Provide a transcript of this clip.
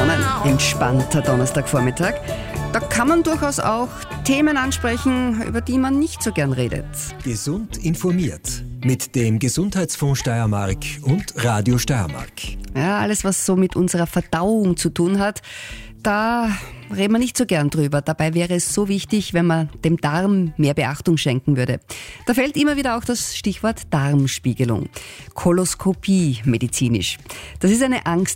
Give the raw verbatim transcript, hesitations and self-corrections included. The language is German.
schon ein entspannter Donnerstagvormittag. Da kann man durchaus auch Themen ansprechen, über die man nicht so gern redet. Gesund informiert mit dem Gesundheitsfonds Steiermark und Radio Steiermark. Ja, alles, was so mit unserer Verdauung zu tun hat, da reden wir nicht so gern drüber. Dabei wäre es so wichtig, wenn man dem Darm mehr Beachtung schenken würde. Da fällt immer wieder auch das Stichwort Darmspiegelung. Koloskopie medizinisch. Das ist eine Angst